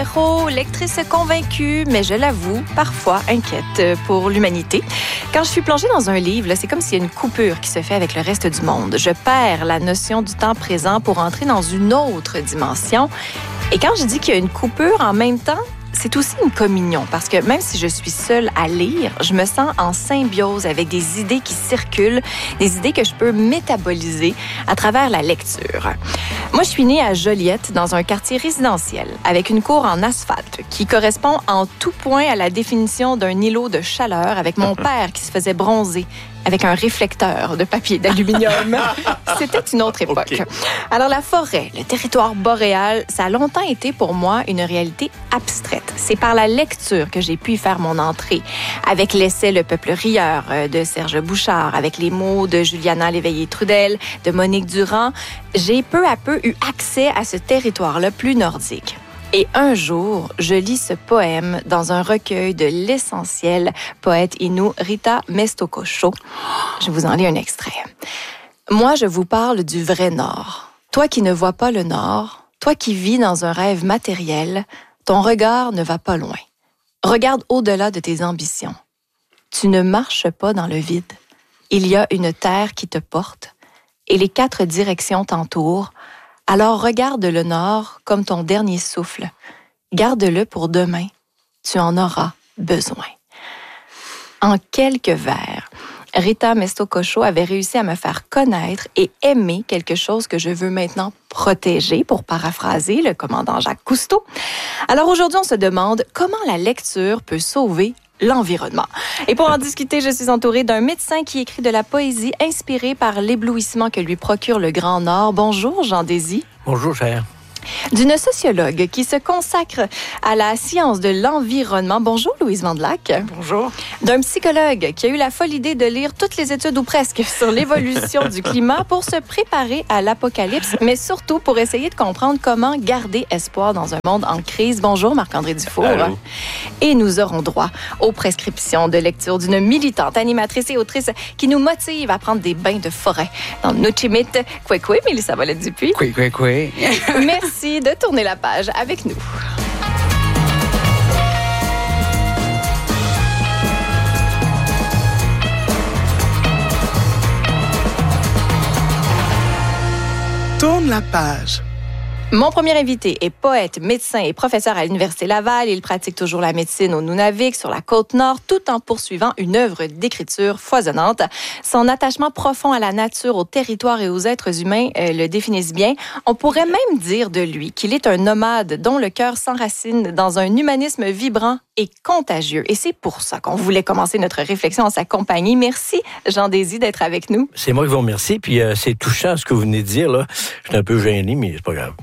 Lectrice convaincue, mais je l'avoue, parfois inquiète pour l'humanité. Quand je suis plongée dans un livre, c'est comme s'il y a une coupure qui se fait avec le reste du monde. Je perds la notion du temps présent pour entrer dans une autre dimension. Et quand je dis qu'il y a une coupure, en même temps, c'est aussi une communion, parce que même si je suis seule à lire, je me sens en symbiose avec des idées qui circulent, des idées que je peux métaboliser à travers la lecture. Moi, je suis née à Joliette, dans un quartier résidentiel, avec une cour en asphalte qui correspond en tout point à la définition d'un îlot de chaleur, avec mon père qui se faisait bronzer avec un réflecteur de papier d'aluminium. C'était une autre époque. Okay. Alors, la forêt, le territoire boréal, ça a longtemps été pour moi une réalité abstraite. C'est par la lecture que j'ai pu y faire mon entrée. Avec l'essai Le peuple rieur de Serge Bouchard, avec les mots de Juliana Léveillé-Trudel, de Monique Durand, j'ai peu à peu eu accès à ce territoire-là plus nordique. Et un jour, je lis ce poème dans un recueil de l'essentielle poète Innu Rita Mestokosho. Je vous en lis un extrait. Moi, je vous parle du vrai Nord. Toi qui ne vois pas le Nord, toi qui vis dans un rêve matériel, ton regard ne va pas loin. Regarde au-delà de tes ambitions. Tu ne marches pas dans le vide. Il y a une terre qui te porte et les 4 directions t'entourent. Alors regarde le Nord comme ton dernier souffle. Garde-le pour demain. Tu en auras besoin. En quelques vers, Rita Mestokosho avait réussi à me faire connaître et aimer quelque chose que je veux maintenant protéger, pour paraphraser le commandant Jacques Cousteau. Alors aujourd'hui, on se demande comment la lecture peut sauver l'environnement. Et pour en discuter, je suis entourée d'un médecin qui écrit de la poésie inspirée par l'éblouissement que lui procure le Grand Nord. Bonjour, Jean Désy. Bonjour, cher. D'une sociologue qui se consacre à la science de l'environnement. Bonjour, Louise Vandelac. Bonjour. D'un psychologue qui a eu la folle idée de lire toutes les études, ou presque, sur l'évolution du climat pour se préparer à l'apocalypse, mais surtout pour essayer de comprendre comment garder espoir dans un monde en crise. Bonjour, Marc-André Dufour. Allô. Et nous aurons droit aux prescriptions de lecture d'une militante, animatrice et autrice qui nous motive à prendre des bains de forêt dans Nuchimit. Kwekwe, Mélissa Valette-Dupuis. Kwekwe. Merci de tourner la page avec nous. Tourne la page. Mon premier invité est poète, médecin et professeur à l'Université Laval. Il pratique toujours la médecine au Nunavik, sur la Côte-Nord, tout en poursuivant une œuvre d'écriture foisonnante. Son attachement profond à la nature, au territoire et aux êtres humains le définissent bien. On pourrait même dire de lui qu'il est un nomade dont le cœur s'enracine dans un humanisme vibrant et contagieux. Et c'est pour ça qu'on voulait commencer notre réflexion en sa compagnie. Merci, Jean Désy, d'être avec nous. C'est moi qui vous remercie. Puis c'est touchant ce que vous venez de dire, là. Je suis un peu gêné, mais c'est pas grave.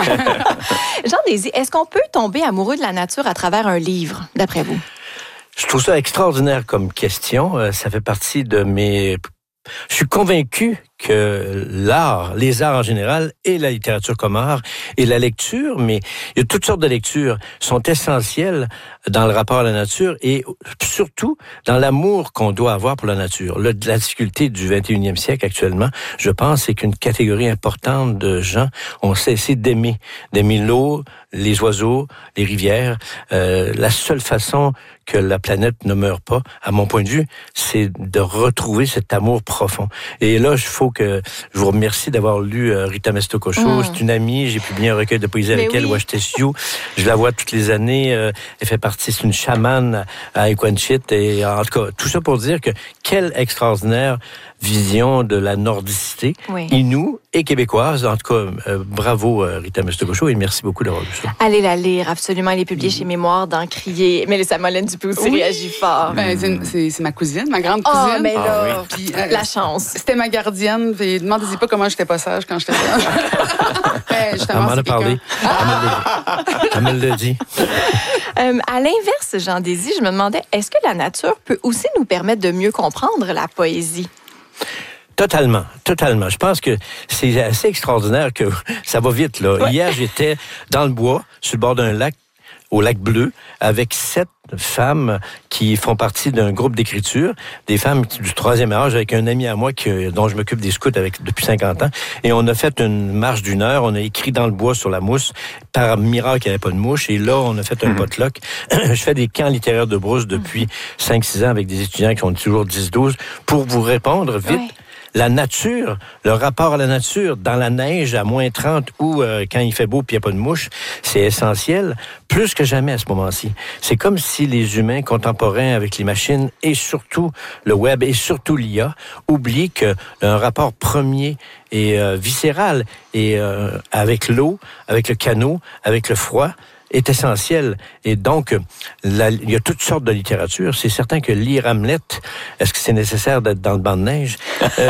Jean Désy, est-ce qu'on peut tomber amoureux de la nature à travers un livre, d'après vous? Je trouve ça extraordinaire comme question. Ça fait partie de mes... Je suis convaincu que l'art, les arts en général, et la littérature comme art, et la lecture, mais il y a toutes sortes de lectures, sont essentielles dans le rapport à la nature et surtout dans l'amour qu'on doit avoir pour la nature. La difficulté du 21e siècle actuellement, je pense, c'est qu'une catégorie importante de gens ont cessé d'aimer l'eau, les oiseaux, les rivières. La seule façon que la planète ne meure pas, à mon point de vue, c'est de retrouver cet amour profond. Et là, il faut que je vous remercie d'avoir lu Rita Mestokosho. C'est une amie, j'ai publié un recueil de poésie avec elle, Washtesiu. Je la vois toutes les années. Elle fait partie, c'est une chamane à Equanchit. Et en tout cas, tout ça pour dire que quelle extraordinaire vision de la nordicité, Innu et québécoise. En tout cas, bravo Rita Mestokosho et merci beaucoup d'avoir lu ça. Allez la lire, absolument. Elle est publiée chez Mémoire d'Encrier. Mélissa Molène-Dupuis aussi réagit fort. Ben, c'est ma cousine, ma grande cousine. Oh, mais là, puis, la chance. C'était ma gardienne. Puis demandez-y pas comment j'étais pas sage quand j'étais là. Elle m'en a parlé. Elle me l'a dit. À l'inverse, Jean Désy, je me demandais, est-ce que la nature peut aussi nous permettre de mieux comprendre la poésie? Totalement. Je pense que c'est assez extraordinaire que ça va vite, là. Hier, j'étais dans le bois, sur le bord d'un lac, au Lac-Bleu avec 7 femmes qui font partie d'un groupe d'écriture, des femmes du 3e âge avec un ami à moi dont je m'occupe des scouts depuis 50 ans. Et on a fait une marche d'1 heure, on a écrit dans le bois sur la mousse. Par miracle, il n'y avait pas de mouche. Et là, on a fait un potluck. Je fais des camps littéraires de brousse depuis 5-6 ans avec des étudiants qui ont toujours 10-12. Pour vous répondre vite, la nature, le rapport à la nature, dans la neige à moins 30 ou quand il fait beau puis il n'y a pas de mouche, c'est essentiel, plus que jamais à ce moment-ci. C'est comme si les humains contemporains avec les machines et surtout le web et surtout l'IA oublient qu'un rapport premier et viscéral et avec l'eau, avec le canot, avec le froid, est essentiel. Et donc, il y a toutes sortes de littérature. C'est certain que lire Hamlet, est-ce que c'est nécessaire d'être dans le banc de neige?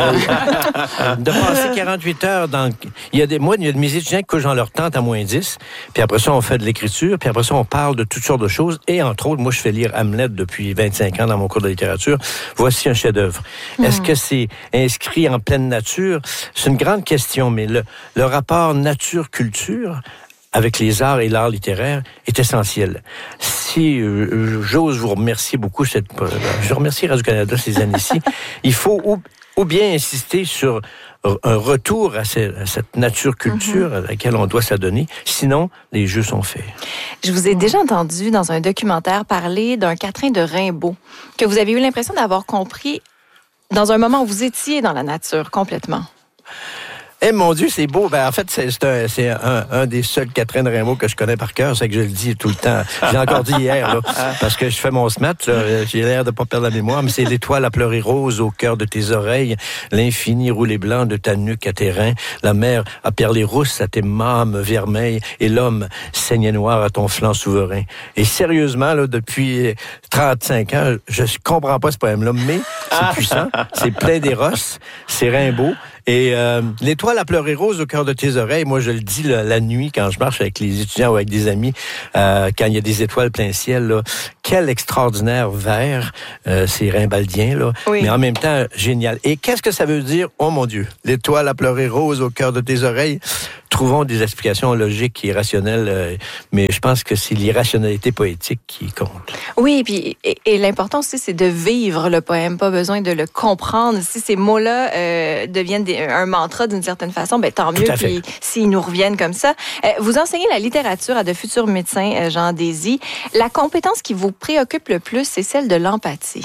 De passer 48 heures dans... Il y a de mes étudiants qui couchent dans leur tente à moins 10, puis après ça, on fait de l'écriture, puis après ça, on parle de toutes sortes de choses. Et entre autres, moi, je fais lire Hamlet depuis 25 ans dans mon cours de littérature. Voici un chef-d'œuvre. Est-ce que c'est inscrit en pleine nature? C'est une grande question, mais le rapport nature-culture avec les arts et l'art littéraire est essentiel. Si j'ose vous remercier beaucoup, je remercie Radio-Canada ces années-ci, il faut ou bien insister sur un retour à cette nature-culture à laquelle on doit s'adonner, sinon les jeux sont faits. Je vous ai déjà entendu dans un documentaire parler d'un quatrain de Rimbaud, que vous avez eu l'impression d'avoir compris dans un moment où vous étiez dans la nature complètement. Eh mon Dieu, c'est beau. En fait, c'est un des seuls quatrains de Rimbaud que je connais par cœur, c'est que je le dis tout le temps. J'ai encore dit hier, là, parce que je fais mon SMAT, là, j'ai l'air de pas perdre la mémoire, mais c'est l'étoile à pleurer rose au cœur de tes oreilles, l'infini roulé blanc de ta nuque à tes reins, la mer a perlé rousse à tes mâmes vermeilles, et l'homme saignait noir à ton flanc souverain. Et sérieusement, là, depuis 35 ans, je comprends pas ce poème-là, mais c'est puissant, c'est plein d'éros, c'est Rimbaud. Et l'étoile à pleurer rose au cœur de tes oreilles, moi je le dis la nuit quand je marche avec les étudiants ou avec des amis, quand il y a des étoiles plein ciel, là, quel extraordinaire vers, c'est rimbaldien, là, mais en même temps génial. Et qu'est-ce que ça veut dire? Oh mon Dieu, l'étoile à pleurer rose au cœur de tes oreilles. Trouvons des explications logiques et rationnelles, mais je pense que c'est l'irrationalité poétique qui compte. Oui, puis et l'important aussi, c'est de vivre le poème, pas besoin de le comprendre. Si ces mots-là deviennent un mantra d'une certaine façon, ben tant mieux, puis s'ils nous reviennent comme ça. Vous enseignez la littérature à de futurs médecins, Jean Désy. La compétence qui vous préoccupe le plus, c'est celle de l'empathie.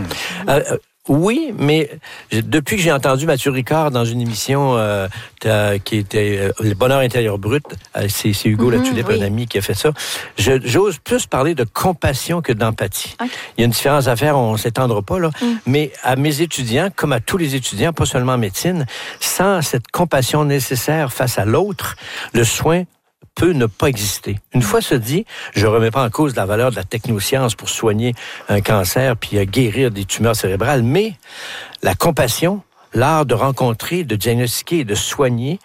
Oui, mais depuis que j'ai entendu Mathieu Ricard dans une émission qui était Le Bonheur intérieur brut, c'est Hugo Latulippe, un ami qui a fait ça, j'ose plus parler de compassion que d'empathie. Okay. Il y a une différence à faire, on ne s'étendra pas, là, mais à mes étudiants, comme à tous les étudiants, pas seulement en médecine, sans cette compassion nécessaire face à l'autre, le soin peut ne pas exister. Une fois se dit, je ne remets pas en cause la valeur de la technoscience pour soigner un cancer puis guérir des tumeurs cérébrales, mais la compassion, l'art de rencontrer, de diagnostiquer et de soigner,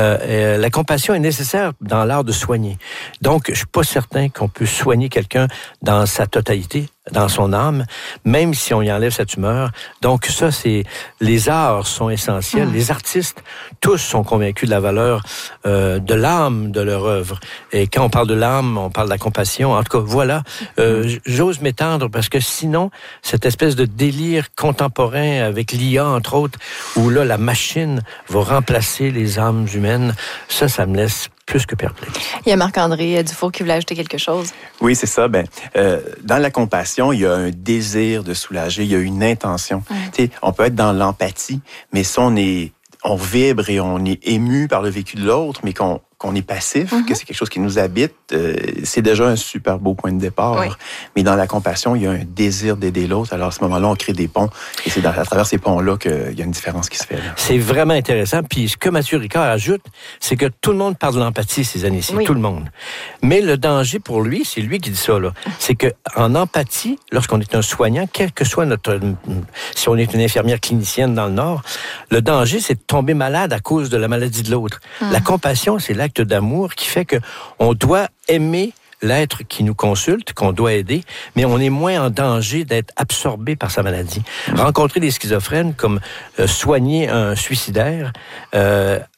la compassion est nécessaire dans l'art de soigner. Donc, je suis pas certain qu'on peut soigner quelqu'un dans sa totalité, dans son âme, même si on y enlève sa tumeur. Donc ça, les arts sont essentiels. Les artistes, tous sont convaincus de la valeur de l'âme de leur œuvre. Et quand on parle de l'âme, on parle de la compassion. En tout cas, voilà, j'ose m'étendre parce que sinon, cette espèce de délire contemporain avec l'IA, entre autres, où là, la machine va remplacer les âmes humaines, ça me laisse plus que perplexe. Il y a Marc-André Dufour qui voulait ajouter quelque chose. Oui, c'est ça. Dans la compassion, il y a un désir de soulager, il y a une intention. On peut être dans l'empathie, mais si on vibre et on est ému par le vécu de l'autre, mais qu'on est passif, que c'est quelque chose qui nous habite, c'est déjà un super beau point de départ. Oui. Mais dans la compassion, il y a un désir d'aider l'autre. Alors à ce moment-là, on crée des ponts. Et c'est à travers ces ponts-là qu'il y a une différence qui se fait. Là. C'est vraiment intéressant. Puis ce que Mathieu Ricard ajoute, c'est que tout le monde parle de l'empathie ces années-ci. Oui. Tout le monde. Mais le danger pour lui, c'est lui qui dit ça, là. C'est qu'en empathie, lorsqu'on est un soignant, quel que soit si on est une infirmière clinicienne dans le Nord, le danger, c'est de tomber malade à cause de la maladie de l'autre. La compassion, c'est l'acte d'amour qui fait qu'on doit aimer l'être qui nous consulte, qu'on doit aider, mais on est moins en danger d'être absorbé par sa maladie. Rencontrer des schizophrènes comme soigner un suicidaire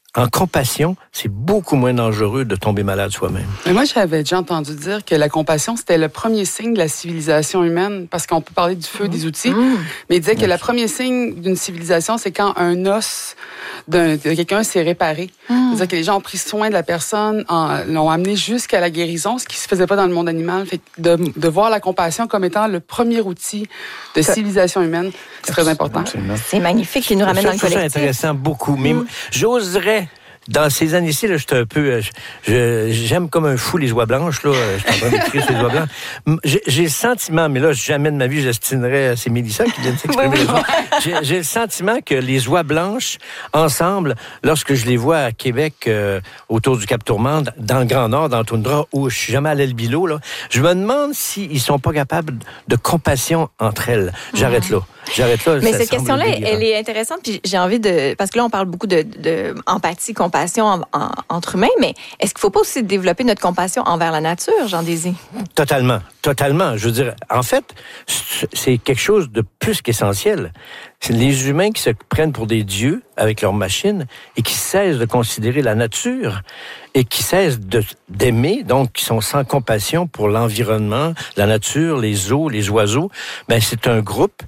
en compassion, c'est beaucoup moins dangereux de tomber malade soi-même. Mais moi, j'avais déjà entendu dire que la compassion, c'était le premier signe de la civilisation humaine, parce qu'on peut parler du feu des outils, mais il disait que le premier signe d'une civilisation, c'est quand un os de quelqu'un s'est réparé. C'est-à-dire que les gens ont pris soin de la personne, l'ont amené jusqu'à la guérison, ce qui ne se faisait pas dans le monde animal. Fait que de voir la compassion comme étant le premier outil de civilisation humaine, c'est très important. Absolument. C'est magnifique, qui nous ramène dans le collectif. C'est intéressant beaucoup, mais j'oserais... Dans ces années-ci, là, j'étais un peu... j'aime comme un fou les oies blanches, là. Je suis en train d'écrire sur les oies blanches. J'ai le sentiment, mais là, jamais de ma vie, j'estimerais... C'est Mélissa qui vient de s'exprimer. J'ai le sentiment que les oies blanches, ensemble, lorsque je les vois à Québec, autour du Cap Tourmente, dans le Grand Nord, dans le Toundra, où je suis jamais allé le Bilo, là, je me demande s'ils sont pas capables de compassion entre elles. J'arrête là. Mais cette question-là, elle est intéressante, puis j'ai envie de... Parce que là, on parle beaucoup de empathie, compassion entre humains, mais est-ce qu'il ne faut pas aussi développer notre compassion envers la nature, Jean-Désir? Totalement. Je veux dire, en fait, c'est quelque chose de plus qu'essentiel. C'est les humains qui se prennent pour des dieux avec leurs machines et qui cessent de considérer la nature et qui cessent d'aimer, donc qui sont sans compassion pour l'environnement, la nature, les eaux, les oiseaux. Ben, c'est un groupe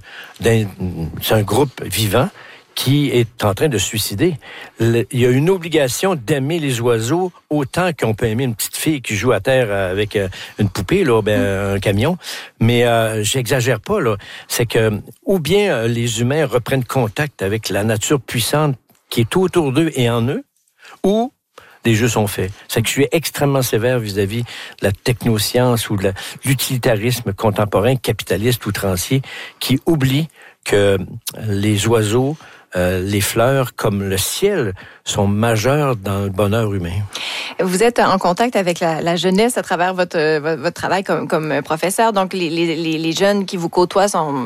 vivant qui est en train de se suicider. Il y a une obligation d'aimer les oiseaux autant qu'on peut aimer une petite fille qui joue à terre avec une poupée, là, un camion. Mais j'exagère pas, là. C'est que ou bien les humains reprennent contact avec la nature puissante qui est tout autour d'eux et en eux, ou des jeux sont faits. C'est que je suis extrêmement sévère vis-à-vis de la technoscience ou de l'utilitarisme contemporain, capitaliste, outrancier, qui oublie que les oiseaux, les fleurs, comme le ciel, sont majeurs dans le bonheur humain. Vous êtes en contact avec la jeunesse à travers votre travail comme professeur. Donc, les jeunes qui vous côtoient sont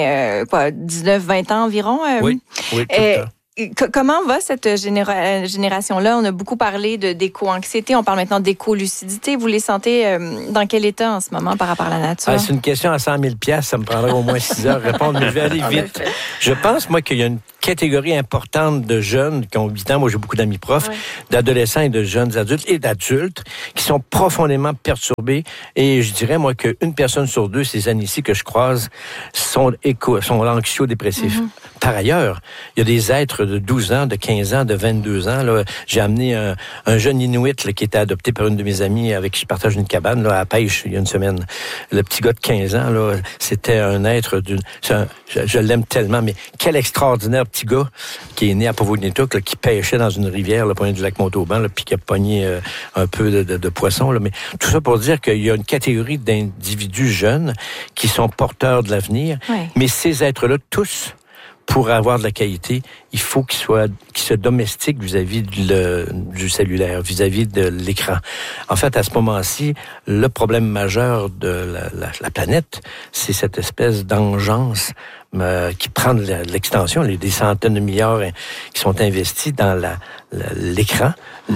19-20 ans environ? Oui, tout le temps. Comment va cette génération-là? On a beaucoup parlé d'éco-anxiété, on parle maintenant d'éco-lucidité. Vous les sentez dans quel état en ce moment par rapport à la nature? C'est une question à 100 000 $. Ça me prendrait au moins 6 heures à répondre, mais je vais aller vite. Je pense, moi, qu'il y a une catégorie importante de jeunes qui ont 8 ans. Moi, j'ai beaucoup d'amis profs, d'adolescents et de jeunes adultes et d'adultes qui sont profondément perturbés. Et je dirais, moi, qu'une personne sur deux, ces années-ci que je croise, sont anxio-dépressifs. Par ailleurs, il y a des êtres de 12 ans, de 15 ans, de 22 ans. Là, j'ai amené un jeune Inuit là, qui était adopté par une de mes amies avec qui je partage une cabane là, à la pêche il y a une semaine. Le petit gars de 15 ans, là, c'était un être je l'aime tellement, mais quel extraordinaire petit gars qui est né à Pauvre-Nitouk, qui pêchait dans une rivière, le point du lac Montauban, là, puis qui a pogné un peu de poissons. Là, mais tout ça pour dire qu'il y a une catégorie d'individus jeunes qui sont porteurs de l'avenir, mais ces êtres-là, tous, pour avoir de la qualité, il faut qu'ils se domestiquent vis-à-vis du cellulaire, vis-à-vis de l'écran. En fait, à ce moment-ci, le problème majeur de la planète, c'est cette espèce d'engeance qui prend de l'extension, des centaines de milliards qui sont investis dans l'écran,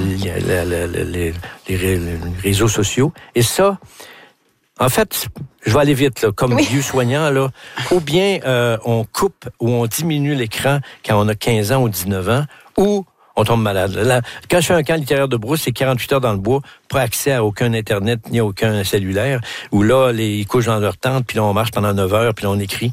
les réseaux sociaux. Et ça, en fait, je vais aller vite, là, comme vieux soignant, là. Ou bien on coupe ou on diminue l'écran quand on a 15 ans ou 19 ans, ou on tombe malade. Là, quand je fais un camp littéraire de brousse, c'est 48 heures dans le bois, pas accès à aucun Internet ni à aucun cellulaire, où là, ils couchent dans leur tente, puis là, on marche pendant 9 heures, puis là, on écrit.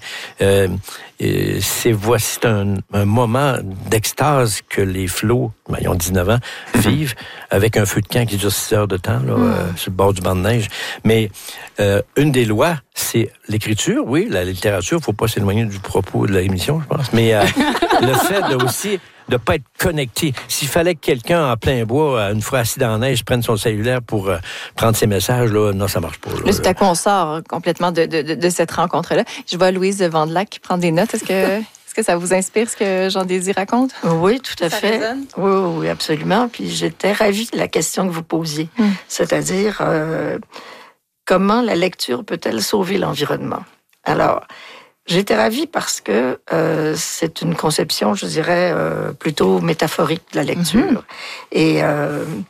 C'est un moment d'extase que les flots, ils ont 19 ans, vivent avec un feu de camp qui dure 6 heures de temps, là, sur le bord du banc de neige. Mais une des lois, c'est l'écriture, oui, la littérature, faut pas s'éloigner du propos de l'émission, je pense, mais le fait de aussi de pas être connecté. S'il fallait que quelqu'un en plein bois, une fois assis dans la neige, prenne son cellulaire pour prendre ses messages, là, non, ça marche pas. Là, tout à coup, on sort complètement de cette rencontre-là. Je vois Louise Vandelac prendre des notes. Est-ce que ça vous inspire ce que Jean-Désir raconte? Oui, tout à fait. Résonne? Oui, absolument. Puis j'étais ravie de la question que vous posiez. C'est-à-dire, comment la lecture peut-elle sauver l'environnement? Alors, j'étais ravie parce que c'est une conception, je dirais, plutôt métaphorique de la lecture. Et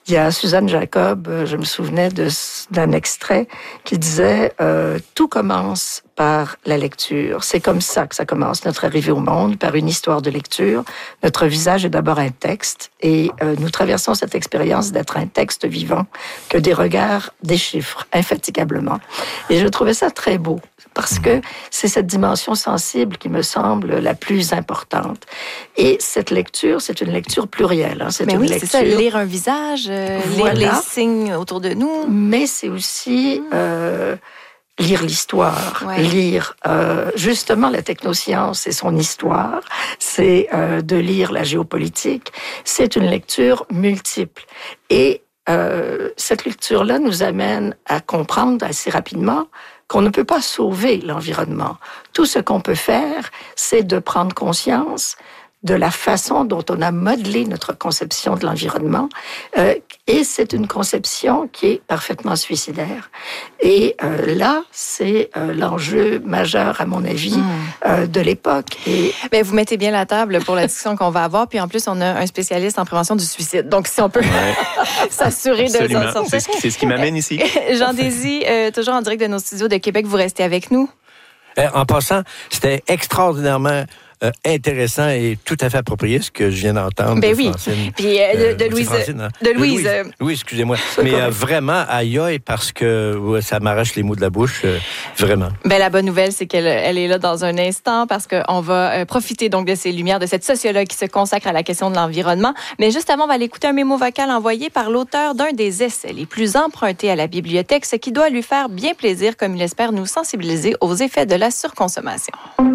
Il y a Suzanne Jacob, je me souvenais d'un extrait qui disait tout commence par la lecture. C'est comme ça que ça commence, notre arrivée au monde, par une histoire de lecture. Notre visage est d'abord un texte et nous traversons cette expérience d'être un texte vivant que des regards déchiffrent infatigablement. Et je trouvais ça très beau parce que c'est cette dimension sensible qui me semble la plus importante. Et cette lecture, c'est une lecture plurielle. Hein. Mais oui, c'est ça, lire un visage, lire les signes autour de nous. Mais c'est aussi lire l'histoire, lire justement la technoscience et son histoire, c'est de lire la géopolitique. C'est une lecture multiple. Et cette lecture-là nous amène à comprendre assez rapidement qu'on ne peut pas sauver l'environnement. Tout ce qu'on peut faire, c'est de prendre conscience de la façon dont on a modelé notre conception de l'environnement. Et c'est une conception qui est parfaitement suicidaire. Et là, c'est l'enjeu majeur, à mon avis, de l'époque. Et... Bien, vous mettez bien la table pour la discussion qu'on va avoir. Puis en plus, on a un spécialiste en prévention du suicide. Donc, si on peut s'assurer de s'en sortir. C'est ce qui m'amène ici. Jean Désy, toujours en direct de nos studios de Québec, vous restez avec nous. En passant, c'était extraordinairement intéressant et tout à fait approprié ce que je viens d'entendre de Francine. Puis de Louise. De Louise. Oui, excusez-moi. Mais vraiment, aïe, parce que ça m'arrache les mots de la bouche, vraiment. Ben, la bonne nouvelle, c'est qu'elle est là dans un instant parce qu'on va profiter donc de ces lumières, de cette sociologue qui se consacre à la question de l'environnement. Mais juste avant, on va aller écouter un mémo vocal envoyé par l'auteur d'un des essais les plus empruntés à la bibliothèque, ce qui doit lui faire bien plaisir, comme il espère nous sensibiliser aux effets de la surconsommation.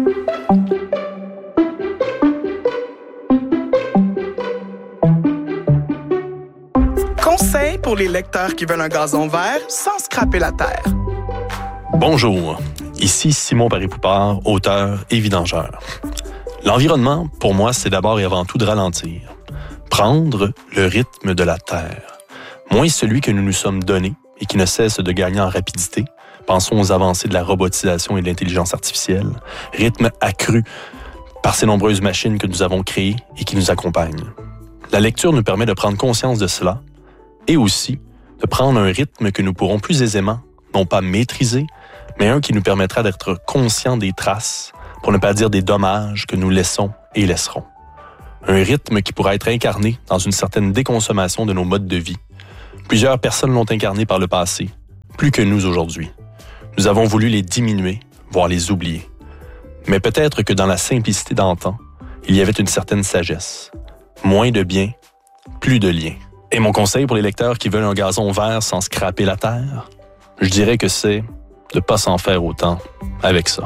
Conseil pour les lecteurs qui veulent un gazon vert sans scraper la terre. Bonjour, ici Simon Paré-Poupard, auteur et vidangeur. L'environnement, pour moi, c'est d'abord et avant tout de ralentir. Prendre le rythme de la Terre. Moins celui que nous nous sommes donné et qui ne cesse de gagner en rapidité. Pensons aux avancées de la robotisation et de l'intelligence artificielle. Rythme accru par ces nombreuses machines que nous avons créées et qui nous accompagnent. La lecture nous permet de prendre conscience de cela et aussi de prendre un rythme que nous pourrons plus aisément, non pas maîtriser, mais un qui nous permettra d'être conscients des traces, pour ne pas dire des dommages que nous laissons et laisserons. Un rythme qui pourra être incarné dans une certaine déconsommation de nos modes de vie. Plusieurs personnes l'ont incarné par le passé, plus que nous aujourd'hui. Nous avons voulu les diminuer, voire les oublier. Mais peut-être que dans la simplicité d'antan, il y avait une certaine sagesse. Moins de biens, plus de liens. Et mon conseil pour les lecteurs qui veulent un gazon vert sans scraper la terre, je dirais que c'est de ne pas s'en faire autant avec ça.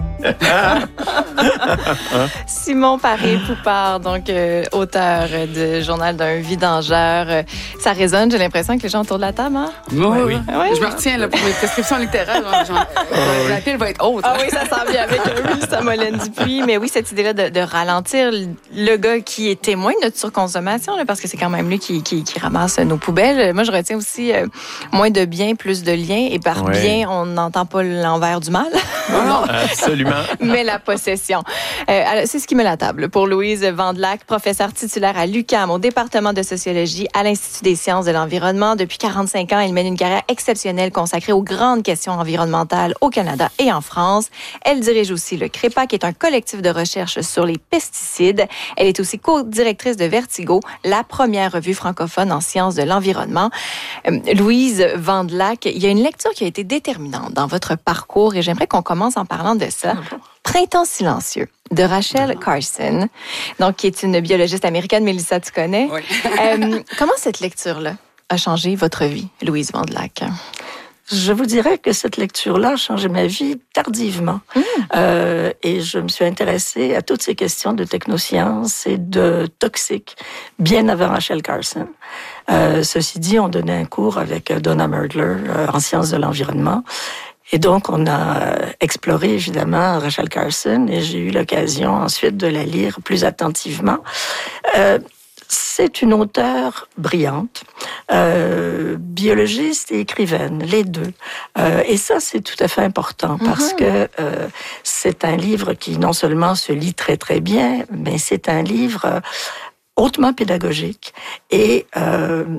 Simon Paré-Poupard, donc auteur de Journal d'un vidangeur. Ça résonne, j'ai l'impression que les gens autour de la table, hein? Oui. Je me retiens là, pour mes prescriptions littéraires. La pile va être haute. Ah oui, ça s'en vient avec Samolène Dupuis. Mais oui, cette idée-là de ralentir le gars qui est témoin de notre surconsommation, là, parce que c'est quand même lui qui ramasse nos poubelles. Moi, je retiens aussi moins de biens, plus de liens. Et par bien, on n'entend pas l'envers du mal. Non, absolument. Mais la possession. C'est ce qui met la table. Pour Louise Vandelac, professeure titulaire à l'UQAM, au département de sociologie à l'Institut des sciences de l'environnement. Depuis 45 ans, elle mène une carrière exceptionnelle consacrée aux grandes questions environnementales au Canada et en France. Elle dirige aussi le CREPA, qui est un collectif de recherche sur les pesticides. Elle est aussi co-directrice de Vertigo, la première revue francophone en sciences de l'environnement. Louise Vandelac, il y a une lecture qui a été déterminante dans votre parcours et j'aimerais qu'on commence en parlant de ça. Printemps silencieux de Rachel Carson, donc qui est une biologiste américaine. Mélissa, tu connais. Oui. Comment cette lecture-là a changé votre vie, Louise Vandelac? Je vous dirais que cette lecture-là a changé ma vie tardivement. Et je me suis intéressée à toutes ces questions de technosciences et de toxiques bien avant Rachel Carson. Ceci dit, on donnait un cours avec Donna Merdler en sciences de l'environnement. Et donc, on a exploré, évidemment, Rachel Carson et j'ai eu l'occasion ensuite de la lire plus attentivement. C'est une auteure brillante, biologiste et écrivaine, les deux. Et ça, c'est tout à fait important parce que c'est un livre qui non seulement se lit très, très bien, mais c'est un livre hautement pédagogique et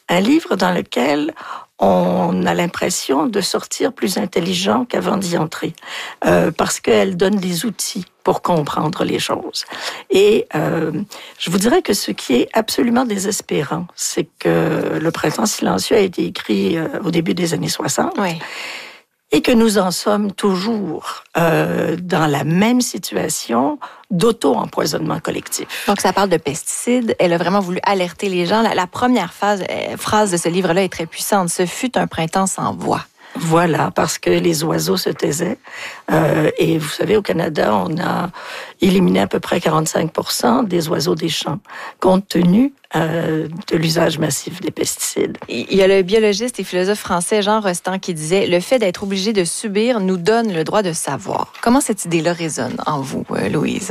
Un livre dans lequel on a l'impression de sortir plus intelligent qu'avant d'y entrer, parce qu'elle donne des outils pour comprendre les choses. Et je vous dirais que ce qui est absolument désespérant, c'est que Le Printemps silencieux a été écrit au début des années 60. Oui. Et que nous en sommes toujours dans la même situation d'auto-empoisonnement collectif. Donc, ça parle de pesticides. Elle a vraiment voulu alerter les gens. La première phrase de ce livre-là est très puissante. « Ce fut un printemps sans voix ». Voilà, parce que les oiseaux se taisaient. Et vous savez, au Canada, on a éliminé à peu près 45% des oiseaux des champs, compte tenu de l'usage massif des pesticides. Il y a le biologiste et philosophe français Jean Rostand qui disait « Le fait d'être obligé de subir nous donne le droit de savoir ». Comment cette idée-là résonne en vous, Louise?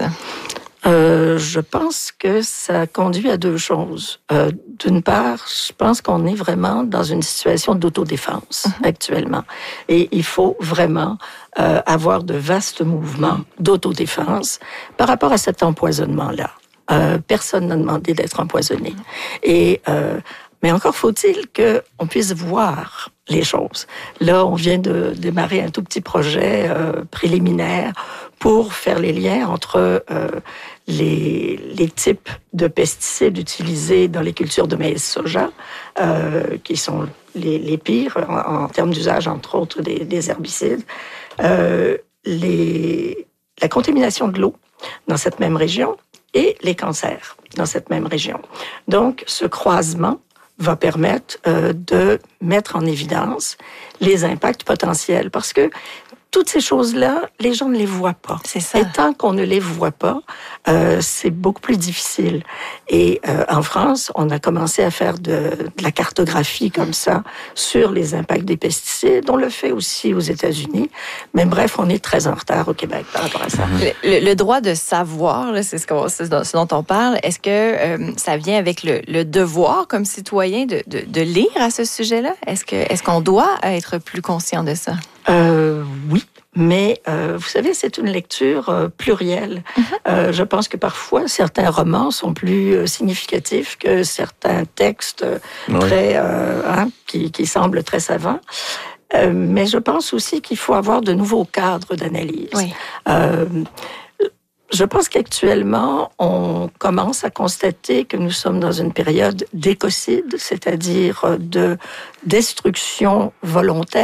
Je pense que ça conduit à deux choses. D'une part, je pense qu'on est vraiment dans une situation d'autodéfense actuellement. Et il faut vraiment avoir de vastes mouvements d'autodéfense par rapport à cet empoisonnement-là. Personne n'a demandé d'être empoisonné. Mais encore faut-il qu'on puisse voir les choses. Là, on vient de démarrer un tout petit projet préliminaire pour faire les liens entre les types de pesticides utilisés dans les cultures de maïs soja, qui sont les pires en termes d'usage, entre autres, des herbicides, la contamination de l'eau dans cette même région et les cancers dans cette même région. Donc, ce croisement va permettre de mettre en évidence les impacts potentiels, parce que toutes ces choses-là, les gens ne les voient pas. C'est ça. Et tant qu'on ne les voit pas, c'est beaucoup plus difficile. Et en France, on a commencé à faire de la cartographie comme ça sur les impacts des pesticides. On le fait aussi aux États-Unis. Mais bref, on est très en retard au Québec par rapport à ça. Le droit de savoir, là, c'est ce dont on parle. Est-ce que ça vient avec le devoir comme citoyen de lire à ce sujet-là? Est-ce qu'on doit être plus conscient de ça? Oui, mais vous savez, c'est une lecture plurielle. Je pense que parfois, certains romans sont plus significatifs que certains textes très qui semblent très savants. Mais je pense aussi qu'il faut avoir de nouveaux cadres d'analyse. Oui. Je pense qu'actuellement, on commence à constater que nous sommes dans une période d'écocide, c'est-à-dire de destruction volontaire